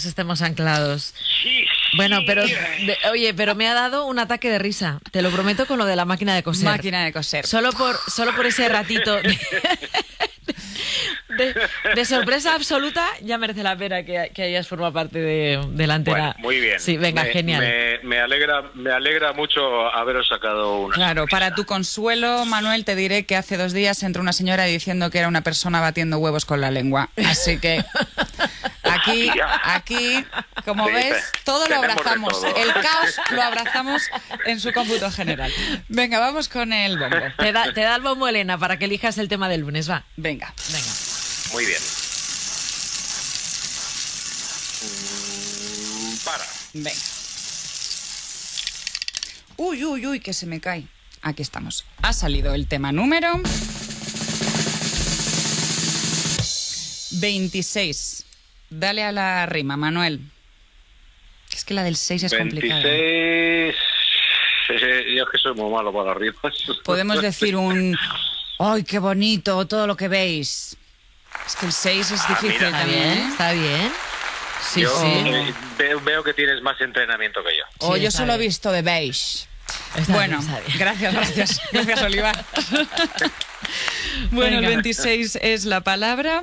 estemos anclados. Sí. Bueno, pero oye, pero me ha dado un ataque de risa. Te lo prometo con lo de la máquina de coser. Máquina de coser. Solo por ese ratito de sorpresa absoluta, ya merece la pena que hayas formado parte de la antena. Bueno, muy bien. Sí, venga, genial. Me alegra mucho haberos sacado una. Claro, sorpresa. para tu consuelo, Manuel, te diré que hace 2 días entró una señora diciendo que era una persona batiendo huevos con la lengua. Así que aquí, como Sí, ves, todo lo tenemos de abrazamos. todo. El caos lo abrazamos en su cómputo general. Venga, vamos con el bombo. Te da el bombo, Elena, para que elijas el tema del lunes, va. Venga. Muy bien. Para. Venga. Uy, que se me cae. Aquí estamos. Ha salido el tema número 26. Dale a la rima, Manuel. Es que la del 6 es complicada. 26. Yo es que soy muy malo para las rimas. Podemos decir un... ¡Ay, qué bonito! Todo lo que veis. Es que el 6 es difícil mira. ¿Está también, bien? ¿eh? ¿Está bien? Sí, Yo sí. veo que tienes más entrenamiento que yo. O Sí, yo está solo he bien. visto de beige. Está Bueno, bien, está bien. gracias. Gracias, Olivar. Bueno, Venga. el 26 es la palabra...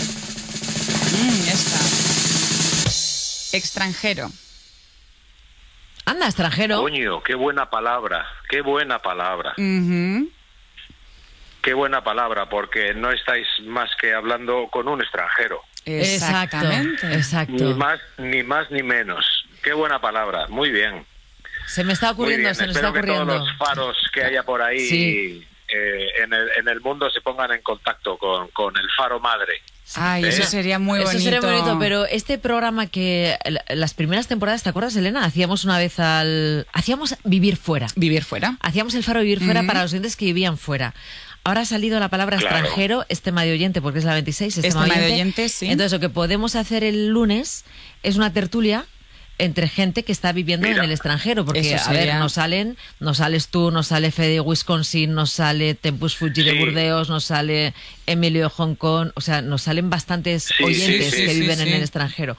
esta. Extranjero. Anda, extranjero. Coño, qué buena palabra. Qué buena palabra. Ujú. Qué buena palabra, porque no estáis más que hablando con un extranjero. Exactamente. Exacto. Ni más ni menos. Qué buena palabra. Muy bien. Se me está Muy ocurriendo, bien. se nos está Espero que ocurriendo. todos los faros que haya por ahí Sí. en el mundo se pongan en contacto con el faro madre. Ay, eso sería muy bonito. Eso sería muy bonito, pero este programa que las primeras temporadas, ¿te acuerdas, Elena? Hacíamos una vez hacíamos Vivir Fuera. Vivir fuera. Hacíamos el faro Vivir Fuera para los oyentes que vivían fuera. Ahora ha salido la palabra Claro. extranjero, es tema de oyente, porque es la 26, es Es tema tema de oyente. oyente, sí. Entonces, lo que podemos hacer el lunes es una tertulia entre gente que está viviendo Mira. en el extranjero, porque, Eso a ver, sería- nos sales tú, nos sale Fede de Wisconsin, nos sale Tempus Fuji de Sí. Burdeos, nos sale Emilio de Hong Kong, o sea, nos salen bastantes Sí, oyentes sí, que sí, viven sí. en el extranjero.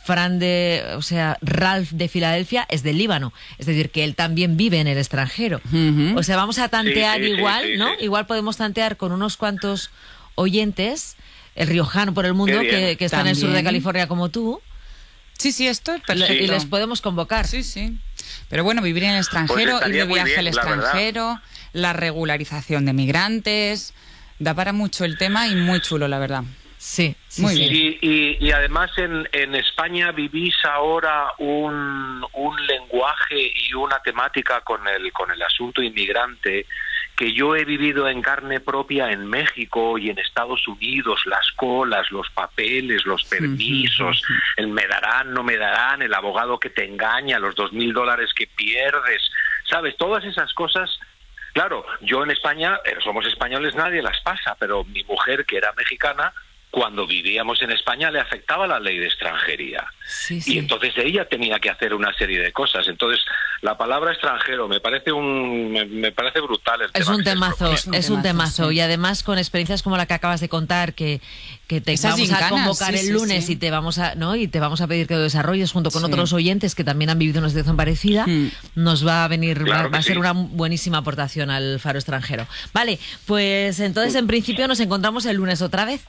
Ralph de Filadelfia es del Líbano, es decir, que él también vive en el extranjero. Ujú. O sea, vamos a tantear Sí, sí, igual, sí, sí, ¿no? sí. Igual podemos tantear con unos cuantos oyentes, el riojano por el mundo, Qué bien. que está en el sur de También. California como tú, Sí, esto es perfecto. y les podemos convocar. Sí. Pero bueno, vivir en el extranjero, ir estaría de muy viaje bien, al la verdad. extranjero, la regularización de migrantes... Da para mucho el tema y muy chulo, la verdad. Sí, sí, Muy sí. bien. Y además en España vivís ahora un lenguaje y una temática con el asunto inmigrante que yo he vivido en carne propia en México y en Estados Unidos, las colas, los papeles, los permisos, el me darán, no me darán, el abogado que te engaña, los $2,000 que pierdes, ¿sabes? Todas esas cosas. Claro, yo en España, somos españoles, nadie las pasa, pero mi mujer, que era mexicana, cuando vivíamos en España le afectaba la ley de extranjería. Sí, sí. Y entonces ella tenía que hacer una serie de cosas. Entonces, la palabra extranjero me parece brutal. El Es tema un que temazo, estáis es un temazo. sí. Y además con experiencias como la que acabas de contar, que te Esas vamos a gincanas, convocar sí, el sí, lunes sí. y te vamos a pedir que lo desarrolles junto con Sí. otros oyentes que también han vivido una situación parecida. Nos va a venir, Claro va a que ser sí. una buenísima aportación al Faro Extranjero. Vale, pues entonces en principio nos encontramos el lunes otra vez.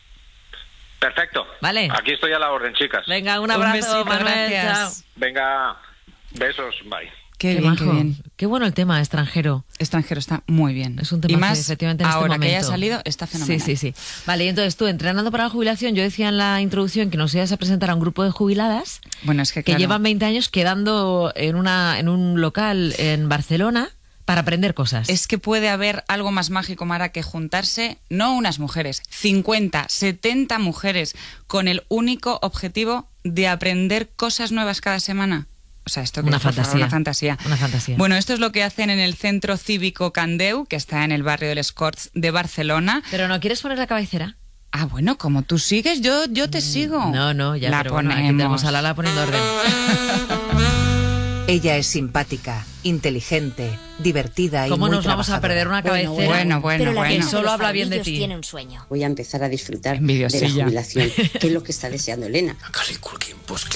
Perfecto. Vale. Aquí estoy a la orden, chicas. Venga, un abrazo, besito, Manuel. gracias. Chao. Venga, besos, bye. Qué bien, qué majo. bien. Qué bueno el tema, extranjero. Extranjero está muy bien. Es un y tema más efectivamente en ahora este que haya momento. salido está fenomenal. Sí. Vale, y entonces tú, entrenando para la jubilación, yo decía en la introducción que nos ibas a presentar a un grupo de jubiladas Bueno, es que que claro, llevan 20 años quedando en un local en Barcelona para aprender cosas. es que puede haber algo más mágico, Mara, que juntarse, no unas mujeres, 50, 70 mujeres, con el único objetivo de aprender cosas nuevas cada semana. O sea, esto que Una es, por favor, fantasía. una fantasía. Una fantasía. Bueno, esto es lo que hacen en el Centro Cívico Candeu, que está en el barrio de Les Corts de Barcelona. Pero ¿no quieres poner la cabecera? Ah, bueno, como tú sigues, yo te sigo. No, ya, la pero bueno, aquí ponemos. tenemos a Lala poniendo orden. Ella es simpática, inteligente, divertida y ¿Cómo muy nos vamos a trabajadora. perder una cabecera? Bueno, Pero la que gente bueno. solo los habla bien de farolillos ti. tiene un sueño. Voy a empezar a disfrutar de la Envidiosilla. jubilación, que es lo que está deseando Elena. Macaulay Culkin, pues